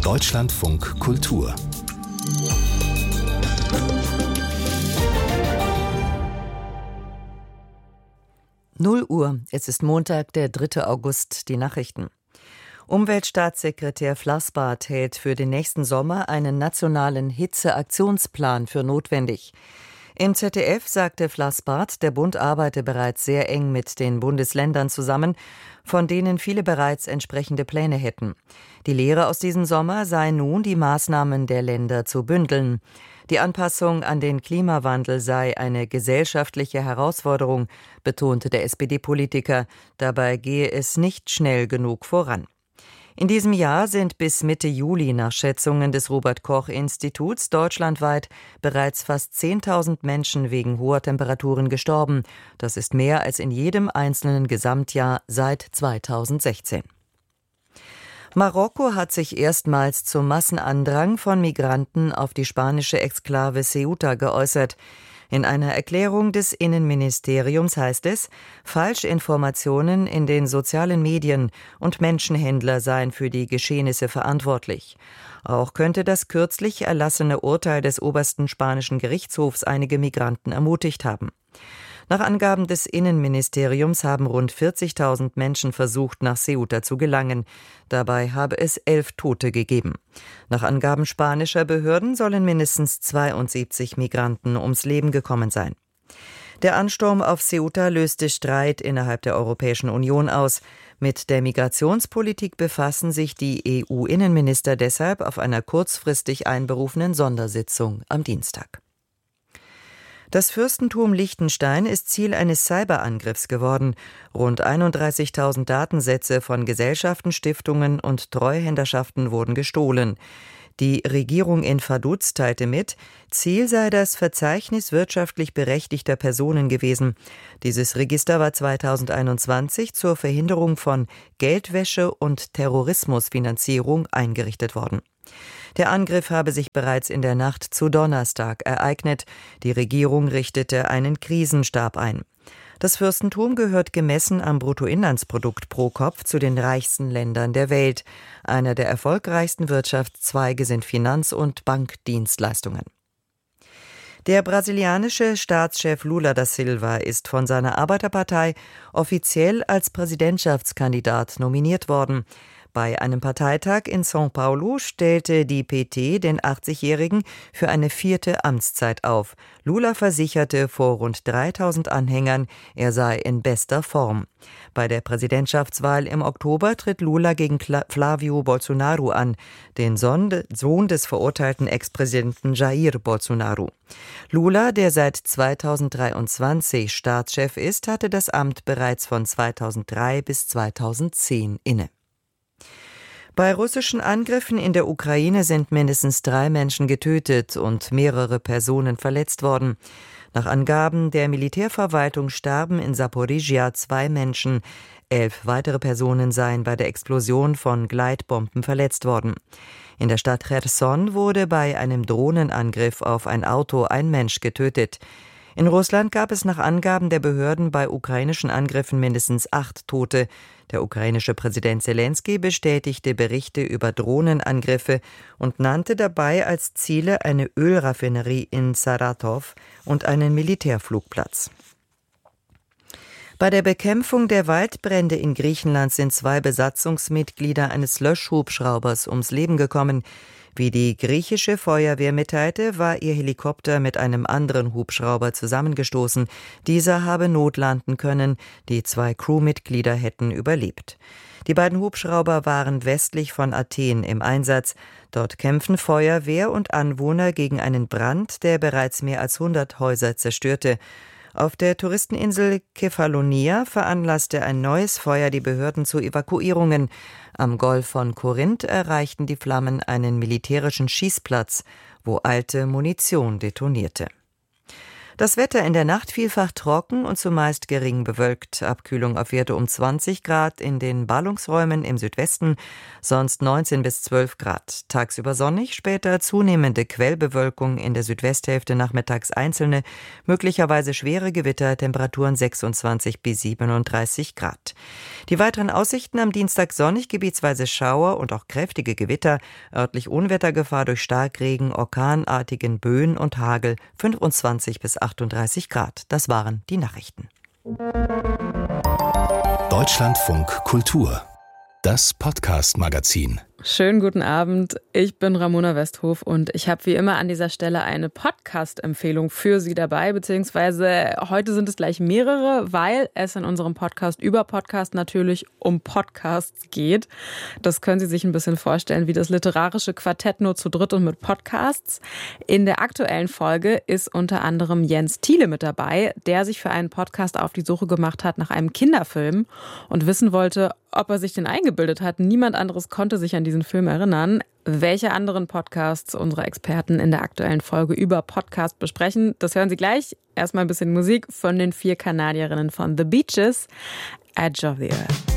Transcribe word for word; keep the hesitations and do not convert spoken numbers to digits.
Deutschlandfunk Kultur. null Uhr, es ist Montag, der dritte August, die Nachrichten. Umweltstaatssekretär Flassbart hält für den nächsten Sommer einen nationalen Hitzeaktionsplan für notwendig. Im Z D F sagte Flassbart, der Bund arbeite bereits sehr eng mit den Bundesländern zusammen, von denen viele bereits entsprechende Pläne hätten. Die Lehre aus diesem Sommer sei nun, die Maßnahmen der Länder zu bündeln. Die Anpassung an den Klimawandel sei eine gesellschaftliche Herausforderung, betonte der S P D-Politiker. Dabei gehe es nicht schnell genug voran. In diesem Jahr sind bis Mitte Juli nach Schätzungen des Robert-Koch-Instituts deutschlandweit bereits fast zehntausend Menschen wegen hoher Temperaturen gestorben. Das ist mehr als in jedem einzelnen Gesamtjahr seit zweitausendsechzehn. Marokko hat sich erstmals zum Massenandrang von Migranten auf die spanische Exklave Ceuta geäußert. In einer Erklärung des Innenministeriums heißt es, Falschinformationen in den sozialen Medien und Menschenhändler seien für die Geschehnisse verantwortlich. Auch könnte das kürzlich erlassene Urteil des obersten spanischen Gerichtshofs einige Migranten ermutigt haben. Nach Angaben des Innenministeriums haben rund vierzigtausend Menschen versucht, nach Ceuta zu gelangen. Dabei habe es elf Tote gegeben. Nach Angaben spanischer Behörden sollen mindestens zweiundsiebzig Migranten ums Leben gekommen sein. Der Ansturm auf Ceuta löste Streit innerhalb der Europäischen Union aus. Mit der Migrationspolitik befassen sich die E U-Innenminister deshalb auf einer kurzfristig einberufenen Sondersitzung am Dienstag. Das Fürstentum Liechtenstein ist Ziel eines Cyberangriffs geworden. Rund einunddreißigtausend Datensätze von Gesellschaften, Stiftungen und Treuhänderschaften wurden gestohlen. Die Regierung in Vaduz teilte mit, Ziel sei das Verzeichnis wirtschaftlich berechtigter Personen gewesen. Dieses Register war zweitausendeinundzwanzig zur Verhinderung von Geldwäsche und Terrorismusfinanzierung eingerichtet worden. Der Angriff habe sich bereits in der Nacht zu Donnerstag ereignet. Die Regierung richtete einen Krisenstab ein. Das Fürstentum gehört gemessen am Bruttoinlandsprodukt pro Kopf zu den reichsten Ländern der Welt. Einer der erfolgreichsten Wirtschaftszweige sind Finanz- und Bankdienstleistungen. Der brasilianische Staatschef Lula da Silva ist von seiner Arbeiterpartei offiziell als Präsidentschaftskandidat nominiert worden. Bei einem Parteitag in São Paulo stellte die P T den achtzigjährigen für eine vierte Amtszeit auf. Lula versicherte vor rund dreitausend Anhängern, er sei in bester Form. Bei der Präsidentschaftswahl im Oktober tritt Lula gegen Flávio Bolsonaro an, den Sohn des verurteilten Ex-Präsidenten Jair Bolsonaro. Lula, der seit zweitausenddreiundzwanzig Staatschef ist, hatte das Amt bereits von zweitausenddrei bis zweitausendzehn inne. Bei russischen Angriffen in der Ukraine sind mindestens drei Menschen getötet und mehrere Personen verletzt worden. Nach Angaben der Militärverwaltung starben in Saporizhia zwei Menschen. Elf weitere Personen seien bei der Explosion von Gleitbomben verletzt worden. In der Stadt Cherson wurde bei einem Drohnenangriff auf ein Auto ein Mensch getötet. In Russland gab es nach Angaben der Behörden bei ukrainischen Angriffen mindestens acht Tote. Der ukrainische Präsident Selenskyj bestätigte Berichte über Drohnenangriffe und nannte dabei als Ziele eine Ölraffinerie in Saratow und einen Militärflugplatz. Bei der Bekämpfung der Waldbrände in Griechenland sind zwei Besatzungsmitglieder eines Löschhubschraubers ums Leben gekommen. Wie die griechische Feuerwehr mitteilte, war ihr Helikopter mit einem anderen Hubschrauber zusammengestoßen. Dieser habe notlanden können. Die zwei Crewmitglieder hätten überlebt. Die beiden Hubschrauber waren westlich von Athen im Einsatz. Dort kämpfen Feuerwehr und Anwohner gegen einen Brand, der bereits mehr als hundert Häuser zerstörte. Auf der Touristeninsel Kefalonia veranlasste ein neues Feuer die Behörden zu Evakuierungen. Am Golf von Korinth erreichten die Flammen einen militärischen Schießplatz, wo alte Munition detonierte. Das Wetter in der Nacht vielfach trocken und zumeist gering bewölkt. Abkühlung auf Werte um zwanzig Grad in den Ballungsräumen im Südwesten, sonst neunzehn bis zwölf Grad. Tagsüber sonnig, später zunehmende Quellbewölkung in der Südwesthälfte, nachmittags einzelne, möglicherweise schwere Gewitter, Temperaturen sechsundzwanzig bis siebenunddreißig Grad. Die weiteren Aussichten: am Dienstag sonnig, gebietsweise Schauer und auch kräftige Gewitter, örtlich Unwettergefahr durch Starkregen, orkanartigen Böen und Hagel, fünfundzwanzig bis achtunddreißig Grad. Das waren die Nachrichten. Deutschlandfunk Kultur, das Podcast-Magazin. Schönen guten Abend, ich bin Ramona Westhof und ich habe wie immer an dieser Stelle eine Podcast-Empfehlung für Sie dabei, beziehungsweise heute sind es gleich mehrere, weil es in unserem Podcast über Podcast natürlich um Podcasts geht. Das können Sie sich ein bisschen vorstellen wie das literarische Quartett nur zu dritt und mit Podcasts. In der aktuellen Folge ist unter anderem Jens Thiele mit dabei, der sich für einen Podcast auf die Suche gemacht hat nach einem Kinderfilm und wissen wollte, ob er sich den eingebildet hat. Niemand anderes konnte sich an diesen Film erinnern. Welche anderen Podcasts unsere Experten in der aktuellen Folge über Podcast besprechen, das hören Sie gleich. Erstmal ein bisschen Musik von den vier Kanadierinnen von The Beaches, Edge of the Earth.